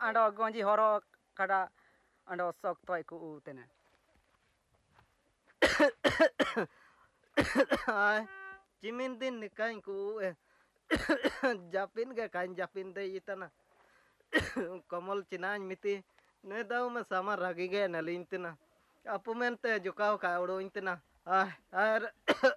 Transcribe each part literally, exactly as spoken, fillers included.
ando gonji horo kada ando sok toy ku utene. Ai cimin din ni kain ku eh. Japin ke kain japin de itana. Komol cinañ miti ne daw ma sama ragi ge na lintina. Apu mente jukaw ka udo intina. Ai ar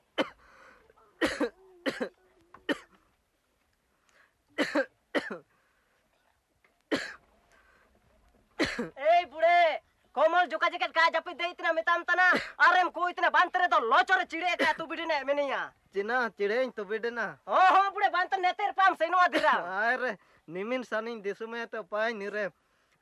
ए बुढ़े कोमल जुका jacket का जपी दे इतना मिताम तना RM को इतना बांतरे तो लोचर चिड़े का तू बिडने mania cina cireñ tu bidena. हो हो बुढ़े बांतर नेतेर पाम सेनो Adhira Aire nimin sanin disume te pai nire.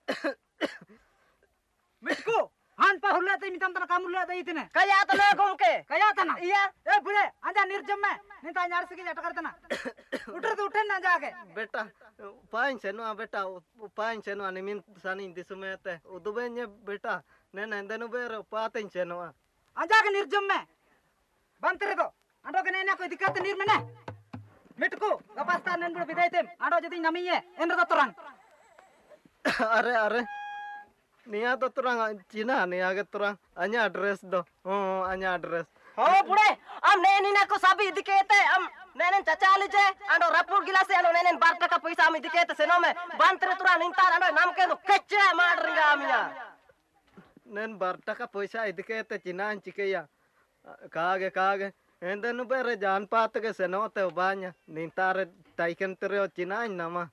मिटको हान पा हुल्ला ते मिताम तना कामुल्ला ते इतने कया तो ना घूम के कया तना iya ए बुढ़े आजा निर्जम में निता यार से की जट करतना उठर तो उठन ना जाके Beta pai seno beta pai seno nimin sanin disume te udubenye beta ne nendenu ber paten seno. आजा के निर्जम में बांतरे तो आंडो के नेना कोई दिक्कत नीर में ने मिटको गपास्ता नन बुढ़ बिदाई तेम आंडो जदी नमी है एन तो तुरंग Are are niya to turang cina niya ke turang anya address do. Oh anya address. हो बुढ़े हम नेनी ना को सभी दिकेते हम नेने चाचा लीजे आंडो रपूर गिलासे आंडो नेने बार टका पैसा हम दिकेते सेनो में बांतरे तुरा निंतार आंडो नाम के तो कच्चे मार रिंगा आमिया Nen barta ka poisa idike te cina cikeya. Kage kage. Endenu bere jan pat ke seno te ubanya. Nintare taiken tereo cina nama.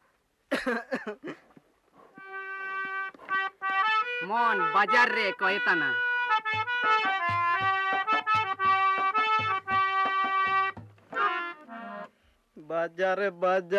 मोन बाजार रे कोई तना Bajar bajar.